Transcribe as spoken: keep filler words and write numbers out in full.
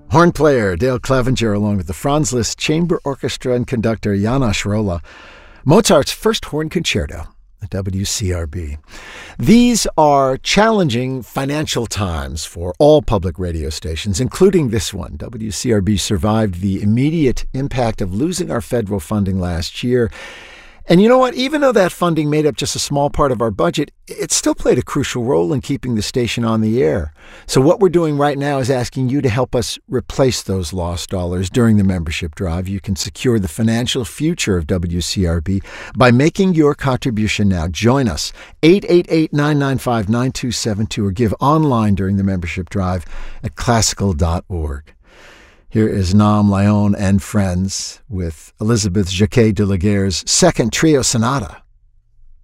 Horn player Dale Clevenger, along with the Franz Liszt Chamber Orchestra and conductor János Róla, Mozart's first horn concerto at W C R B. These are challenging financial times for all public radio stations, including this one. W C R B survived the immediate impact of losing our federal funding last year. And you know what? Even though that funding made up just a small part of our budget, it still played a crucial role in keeping the station on the air. So what we're doing right now is asking you to help us replace those lost dollars during the membership drive. You can secure the financial future of W C R B by making your contribution now. Join us, eight eight eight, nine nine five, nine two seven two, or give online during the membership drive at classical dot org. Here is Nam Lyon and Friends with Elizabeth Jacquet de la Guerre's second trio sonata.